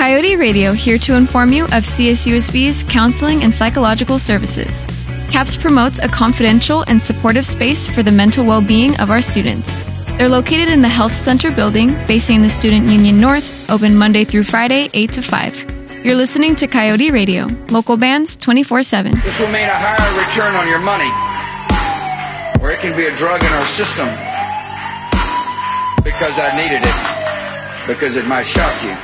Coyote Radio, here to inform you of CSUSB's counseling and psychological services. CAPS promotes a confidential and supportive space for the mental well-being of our students. They're located in the Health Center building, facing the Student Union North, open Monday through Friday, 8 to 5. You're listening to Coyote Radio, local bands 24/7. This will mean a higher return on your money, or it can be a drug in our system because I needed it, because it might shock you.